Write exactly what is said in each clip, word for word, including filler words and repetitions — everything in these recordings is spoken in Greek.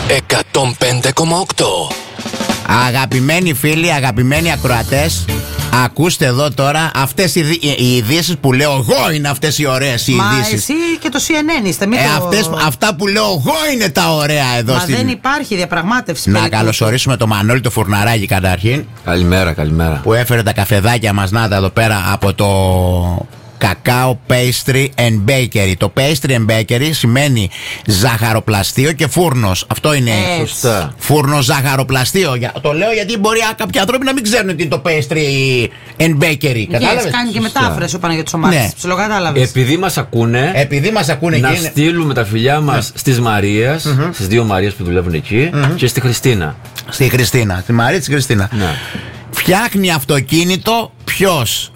εκατόν πέντε κόμμα οκτώ. Αγαπημένοι φίλοι, αγαπημένοι ακροατές, ακούστε εδώ τώρα αυτές οι, οι ειδήσεις που λέω εγώ είναι αυτές οι ωραίες οι Μα ειδήσεις. εσύ και το σι εν εν είστε, μην ε, το... αυτές, αυτά που λέω εγώ είναι τα ωραία εδώ. Μα στην... δεν υπάρχει διαπραγμάτευση. Να περίπου. Καλωσορίσουμε το Μανώλη το Φουρναράκι καταρχήν. Καλημέρα, καλημέρα. Που έφερε τα καφεδάκια μας, να τα εδώ πέρα από το Cacao Pastry and Bakery. Το Pastry and Bakery σημαίνει ζαχαροπλαστείο και φούρνος. Αυτό είναι. Σωστά. Φούρνο ζαχαροπλαστείο. Το λέω γιατί μπορεί κάποιοι άνθρωποι να μην ξέρουν τι είναι το Pastry and Bakery. Κατάλαβες? Yes, κάνει και μετάφραση ο Παναγιώτης ο Μάρτης. Ναι. Ψιλοκατάλαβες. Επειδή μας ακούνε, Επειδή μας ακούνε να εκεί, στείλουμε τα φιλιά μας ναι. στις Μαρίες, mm-hmm. στις δύο Μαρίες που δουλεύουν εκεί mm-hmm. και στη Χριστίνα. Στη Χριστίνα, στη Μαρία της Χριστίνα. Ναι. Φτιάχνει αυτοκίνητο ποιος?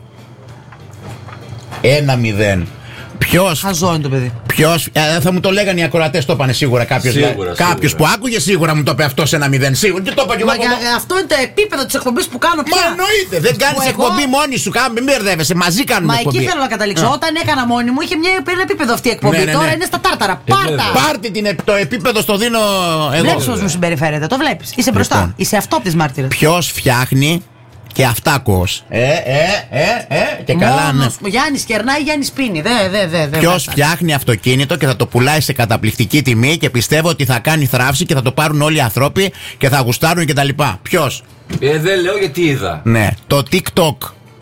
Ένα μηδέν. Ποιος? Χαζό είναι το παιδί. Ποιος? Ε, θα μου το λέγανε οι ακροατές, το είπανε σίγουρα κάποιος. Κάποιος που άκουγε σίγουρα μου το είπε αυτό σε ένα μηδέν. Σίγουρα. Και το είπα και εγώ. Μα για, αυτό είναι το επίπεδο της εκπομπής που κάνω πια. Μα εννοείται. Δεν κάνεις εκπομπή εγώ... μόνη σου. Μην μπερδεύεσαι. Μαζί κάνουμε Μα εκπομπή. εκεί θέλω να καταλήξω. Yeah. Όταν έκανα μόνη μου είχε μια, ένα επίπεδο αυτή η εκπομπή. Ναι, ναι, ναι. Τώρα είναι στα τάρταρα. Πάρτα. Πάρτε την, το επίπεδο στο δίνω εγώ. Βλέπεις πώς μου συμπεριφέρεται. Το βλέπεις. Είσαι μπροστά. Λοιπόν. Είσαι αυτό από τις μάρτυρες. Ποιος φτιάχνει και αυτά ακούς. Ε, ε, ε, ε, και μόνος, καλά, ναι. Γιάννης κερνάει, Γιάννης πίνει. Δε, δε, δε, δε, ποιος φτιάχνει αυτοκίνητο και θα το πουλάει σε καταπληκτική τιμή και πιστεύω ότι θα κάνει θράψη και θα το πάρουν όλοι οι άνθρωποι και θα γουστάρουν κτλ. Ποιος? Ε, δεν λέω γιατί είδα. Ναι, το TikTok.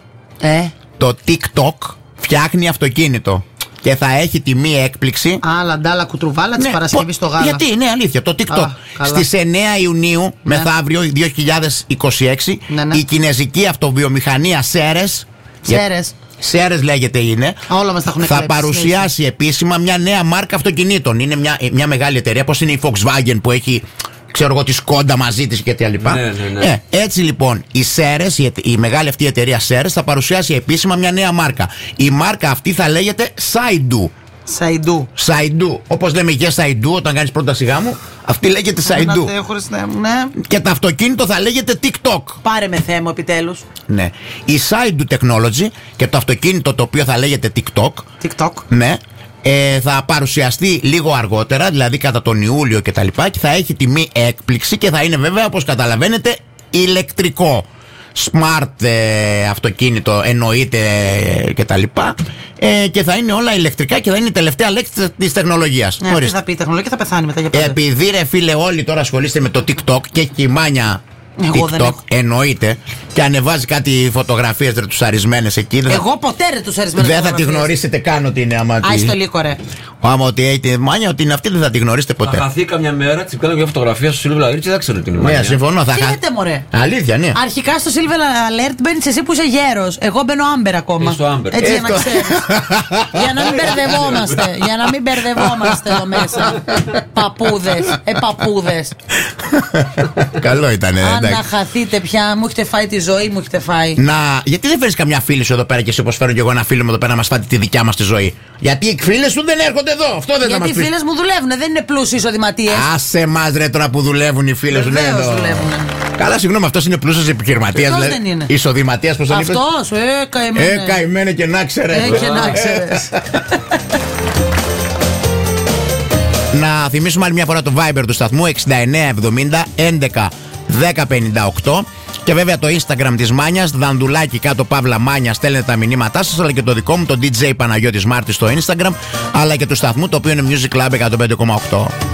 Ε. Το TikTok φτιάχνει αυτοκίνητο. Και θα έχει τιμή έκπληξη. Άλλα ντάλα κουτρουβάλα της ναι, Παρασκευής στο γάλα. Γιατί, είναι αλήθεια, το TikTok. Α, στις εννέα Ιουνίου, ναι. μεθαύριο δύο χιλιάδες είκοσι έξι, ναι, ναι. η κινέζικη αυτοβιομηχανία Σέρες. Σέρες. Σέρες λέγεται είναι. Όλα μας τα έχουν θα εκλέψει, παρουσιάσει επίσημα μια νέα μάρκα αυτοκινήτων. Είναι μια, μια μεγάλη εταιρεία, όπως είναι η Volkswagen που έχει, ξέρω εγώ, τη Skoda μαζί της και τα λοιπά. Ναι, ναι, ναι. Ε, έτσι λοιπόν, η Σέρες, η, η μεγάλη αυτή εταιρεία Σέρες, θα παρουσιάσει επίσημα μια νέα μάρκα. Η μάρκα αυτή θα λέγεται Saidu. Σαϊντού. Σαϊντού. Όπως λέμε και Σαϊντού όταν κάνεις πρώτα γάμου, αυτή λέγεται Σαϊντού. Ναι. Και το αυτοκίνητο θα λέγεται TikTok. Πάρε με θέμα επιτέλους. Ναι. Η Saidu Technology και το αυτοκίνητο το οποίο θα λέγεται TikTok. TikTok. Ναι. Ε, θα παρουσιαστεί λίγο αργότερα, δηλαδή κατά τον Ιούλιο και τα λοιπά, και θα έχει τιμή έκπληξη και θα είναι βέβαια, όπως καταλαβαίνετε, ηλεκτρικό. Smart ε, αυτοκίνητο εννοείται ε, και τα λοιπά ε, και θα είναι όλα ηλεκτρικά και θα είναι η τελευταία λέξη της τεχνολογίας. Ναι, αυτή θα πει η τεχνολογία θα πεθάνει μετά για πάντα. Επειδή ρε φίλε όλοι τώρα ασχολείστε με το TikTok και έχει και η Μάνια εγώ TikTok εννοείται και ανεβάζει κάτι φωτογραφίες ρε τους αρισμένες εκεί. Εγώ θα... ποτέ ρε τους αρισμένες δεν θα τη γνωρίσετε καν ότι είναι άμα Άι στο λύκο ρε. Άμα ότι έχει τη Μάνια ότι είναι αυτή δεν θα τη γνωρίσετε ποτέ. Θα χαθεί καμιά μέρα, της κάνω μια φωτογραφία στο Silver Alert και δεν ξέρω τι είναι η Μάνια. Ναι, συμφωνώ. Θα τι λέτε μωρέ. Αλήθεια, ναι. Αρχικά στο Silver Alert μπαίνεις εσύ που είσαι γέρος. Εγώ μπαίνω άμπερ ακόμα. Ε, στο άμπερ. Έτσι ε, για να ξέρεις. Για να μην μπερδευόμαστε. Για να μην μπερδευόμαστε εδώ μέσα. Παππούδες. Ε, παππούδες. Καλό ήταν. Αν να χαθείτε πια, μου έχετε φάει τη ζωή, μου έχετε φάει. Να, γιατί δεν φέρεις καμιά φίλη σου εδώ πέρα και εσύ όπως φέρω και εγώ ένα φίλο μου εδώ πέρα να μας φάτε τη δικιά μας τη ζωή? Γιατί οι φίλες σου δεν έρχονται εδώ. Αυτό δεν θα μας Γιατί οι φίλες μου δουλεύουν, δεν είναι πλούσιοι εισοδηματίες. Άσε μας ρε τώρα που δουλεύουν οι φίλες σου. Βεβαίως δουλεύουν. Καλά, συγγνώμη, αυτός είναι πλούσιος επιχειρηματίας. Αυτός δηλαδή, δεν είναι. Εισοδηματίας, πώς τον είπες? Αυτός, ε, καημένε. Ε, καημένε και να ξέρες. Ε, και να ξέρες. Να θυμίσουμε άλλη μια φορά το Viber του σταθμού εξήντα εννέα εβδομήντα έντεκα δέκα πενήντα οκτώ. Και βέβαια το Instagram της Μάνιας, δανδουλάκι κάτω παύλα Μάνια, στέλνετε τα μηνύματά σας, αλλά και το δικό μου, το ντι τζέι Παναγιώτης Μάρτης στο Instagram, αλλά και του σταθμού, το οποίο είναι Music Club εκατόν πέντε κόμμα οκτώ.